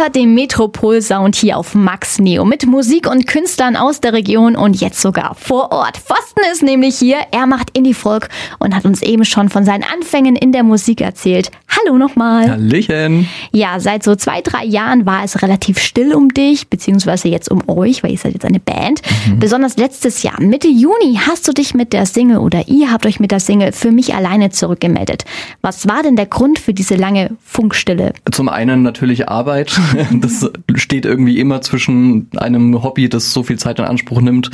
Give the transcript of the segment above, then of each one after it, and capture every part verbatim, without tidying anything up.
hört den Metropol-Sound hier auf Max Neo mit Musik und Künstlern aus der Region und jetzt sogar vor Ort. Pfosten ist nämlich hier, er macht Indie-Folk und hat uns eben schon von seinen Anfängen in der Musik erzählt. Hallo nochmal. Hallöchen. Ja, seit so zwei, drei Jahren war es relativ still um dich, beziehungsweise jetzt um euch, weil ihr seid jetzt eine Band. Mhm. Besonders letztes Jahr, Mitte Juni, hast du dich mit der Single oder ihr habt euch mit der Single Für mich alleine zurückgemeldet. Was war denn der Grund für diese lange Funkstille? Zum einen natürlich Arbeit. Das steht irgendwie immer zwischen einem Hobby, das so viel Zeit in Anspruch nimmt.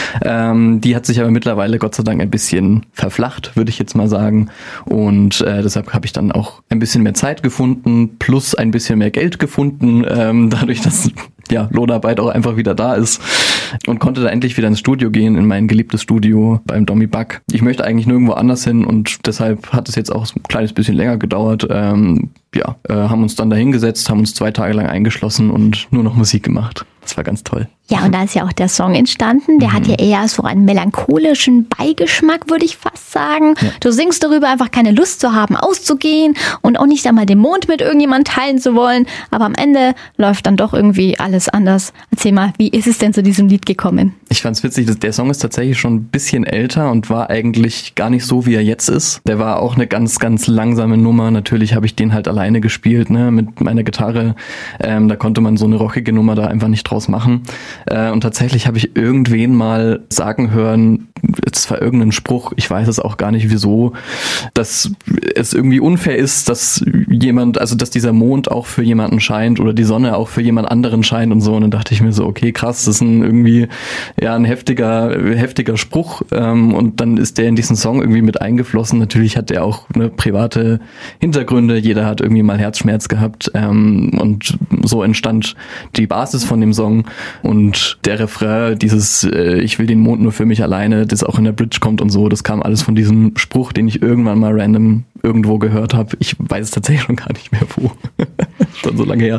Ähm, die hat sich aber mittlerweile Gott sei Dank ein bisschen verflacht, würde ich jetzt mal sagen. Und äh, deshalb habe ich dann auch ein bisschen mehr Zeit gefunden, plus ein bisschen mehr Geld gefunden, ähm, dadurch, dass ja Lohnarbeit auch einfach wieder da ist. Und konnte da endlich wieder ins Studio gehen, in mein geliebtes Studio beim Domi Buck. Ich möchte eigentlich nirgendwo anders hin und deshalb hat es jetzt auch ein kleines bisschen länger gedauert. Ähm, ja, äh, haben uns dann da hingesetzt, haben uns zwei Tage lang eingeschlossen und nur noch Musik gemacht. Das war ganz toll. Ja, und da ist ja auch der Song entstanden. Der mhm. hat ja eher so einen melancholischen Beigeschmack, würde ich fast sagen. Ja. Du singst darüber, einfach keine Lust zu haben, auszugehen und auch nicht einmal den Mond mit irgendjemandem teilen zu wollen. Aber am Ende läuft dann doch irgendwie alles anders. Erzähl mal, wie ist es denn zu diesem Lied gekommen? Ich fand's witzig, dass der Song ist tatsächlich schon ein bisschen älter und war eigentlich gar nicht so, wie er jetzt ist. Der war auch eine ganz, ganz langsame Nummer. Natürlich habe ich den halt alleine gespielt, ne, mit meiner Gitarre. Ähm, da konnte man so eine rockige Nummer da einfach nicht draus machen. Äh, und tatsächlich habe ich irgendwen mal sagen hören, es war irgendein Spruch, ich weiß es auch gar nicht wieso, dass es irgendwie unfair ist, dass jemand, also dass dieser Mond auch für jemanden scheint oder die Sonne auch für jemand anderen scheint und so. Und dann dachte ich mir so, okay, krass, das ist ein irgendwie ja ein heftiger, heftiger Spruch. Ähm, und dann ist der in diesen Song irgendwie mit eingeflossen. Natürlich hat er auch eine private Hintergründe. Jeder hat irgendwie mal Herzschmerz gehabt. Ähm, und so entstand die Basis von dem Song. Und der Refrain, dieses äh, ich will den Mond nur für mich alleine, das auch in der Bridge kommt und so, das kam alles von diesem Spruch, den ich irgendwann mal random irgendwo gehört habe. Ich weiß es tatsächlich schon gar nicht mehr wo. Schon so lange her.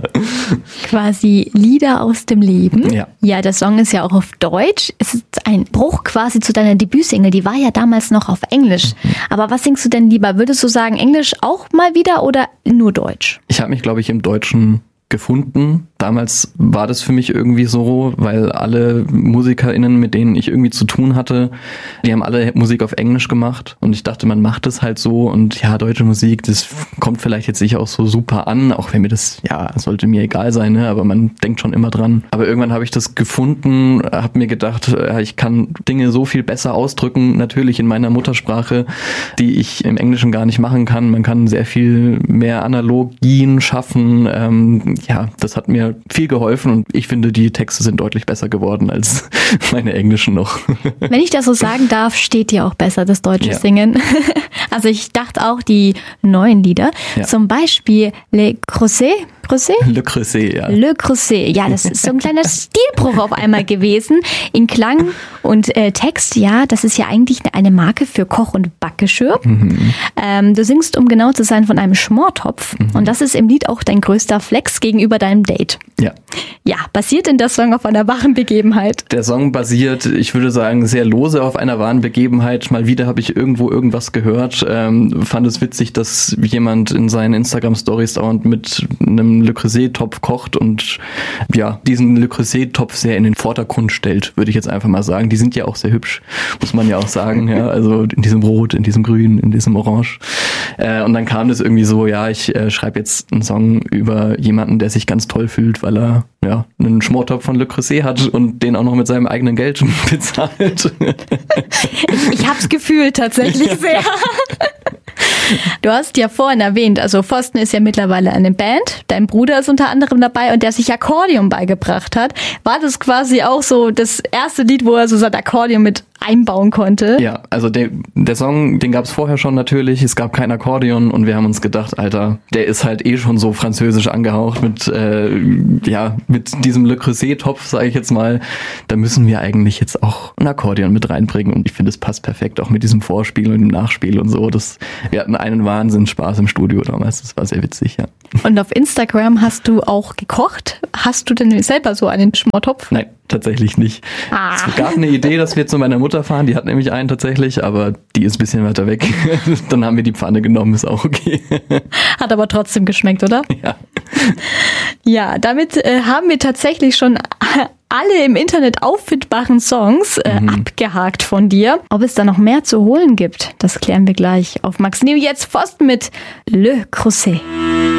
Quasi Lieder aus dem Leben. Ja. Ja, der Song ist ja auch auf Deutsch. Es ist ein Bruch quasi zu deiner Debütsingle. Die war ja damals noch auf Englisch. Mhm. Aber was singst du denn lieber? Würdest du sagen Englisch auch mal wieder oder nur Deutsch? Ich habe mich, glaube ich, im Deutschen gefunden. Damals war das für mich irgendwie so, weil alle MusikerInnen, mit denen ich irgendwie zu tun hatte, die haben alle Musik auf Englisch gemacht und ich dachte, man macht es halt so und ja, deutsche Musik, das kommt vielleicht jetzt nicht auch so super an, auch wenn mir das, ja, sollte mir egal sein, ne? Aber man denkt schon immer dran. Aber irgendwann habe ich das gefunden, habe mir gedacht, ich kann Dinge so viel besser ausdrücken, natürlich in meiner Muttersprache, die ich im Englischen gar nicht machen kann. Man kann sehr viel mehr Analogien schaffen. Ähm, ja, das hat mir viel geholfen und ich finde, die Texte sind deutlich besser geworden als meine englischen noch. Wenn ich das so sagen darf, steht dir auch besser das deutsche ja. Singen. Also ich dachte auch die neuen Lieder, ja. Zum Beispiel Le Creuset, Creuset? Le Creuset, ja. Le Creuset, ja, das ist so ein kleiner Stilbruch auf einmal gewesen. In Klang und äh, Text, ja, das ist ja eigentlich eine Marke für Koch- und Backgeschirr. Mhm. Ähm, du singst, um genau zu sein, von einem Schmortopf. Mhm. Und das ist im Lied auch dein größter Flex gegenüber deinem Date. Ja. Ja, basiert denn der Song auf einer wahren Begebenheit? Der Song basiert, ich würde sagen, sehr lose auf einer wahren Begebenheit. Mal wieder habe ich irgendwo irgendwas gehört. Ähm, fand es witzig, dass jemand in seinen Instagram-Stories dauernd mit einem Le Creuset-Topf kocht und ja, diesen Le Creuset-Topf sehr in den Vordergrund stellt, würde ich jetzt einfach mal sagen. Die sind ja auch sehr hübsch, muss man ja auch sagen. Ja, also in diesem Rot, in diesem Grün, in diesem Orange. Äh, und dann kam das irgendwie so, ja, ich äh, schreibe jetzt einen Song über jemanden, der sich ganz toll fühlt, weil er ja einen Schmortopf von Le Creuset hat und den auch noch mit seinem eigenen Geld bezahlt. Ich, ich hab's gefühlt tatsächlich ja. sehr. Du hast ja vorhin erwähnt, also Pfosten ist ja mittlerweile eine Band, dein Bruder ist unter anderem dabei und der sich Akkordeon beigebracht hat. War das quasi auch so das erste Lied, wo er so sein Akkordeon mit einbauen konnte? Ja, also der, der Song, den gab es vorher schon natürlich, es gab kein Akkordeon und wir haben uns gedacht, Alter, der ist halt eh schon so französisch angehaucht mit, äh, ja, mit diesem Le Creuset-Topf, sage ich jetzt mal, da müssen wir eigentlich jetzt auch ein Akkordeon mit reinbringen und ich finde, es passt perfekt, auch mit diesem Vorspiel und dem Nachspiel und so. Das, wir hatten einen Wahnsinns Spaß im Studio damals, das war sehr witzig, ja. Und auf Instagram hast du auch gekocht. Hast du denn selber so einen Schmortopf? Nein, tatsächlich nicht. Ah. Es gab eine Idee, dass wir zu meiner Mutter fahren, die hat nämlich einen tatsächlich, aber die ist ein bisschen weiter weg. Dann haben wir die Pfanne genommen, ist auch okay. Hat aber trotzdem geschmeckt, oder? Ja. Ja, damit äh, haben wir tatsächlich schon alle im Internet auffindbaren Songs äh, mhm. abgehakt von dir. Ob es da noch mehr zu holen gibt, das klären wir gleich auf Max Neo. Jetzt Pfosten mit Le Creuset.